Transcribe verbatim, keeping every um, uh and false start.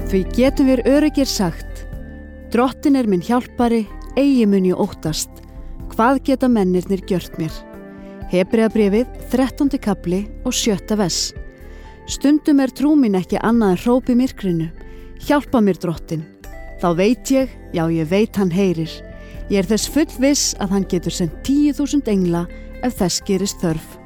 Því getum við öruggir sagt: Drottin er minn hjálpari, eigi mun ég óttast. Hvað geta mennirnir gjört mér? Hebreabréfið, þrettándi kafli og sjötta vers. Stundum er trú mín ekki annað en hróp í myrkrinu: Hjálpa mér, Drottin. Þá veit ég, já ég veit hann heyrir. Ég er þess fullviss að hann getur sendt tíu þúsund engla ef þess gerist þörf.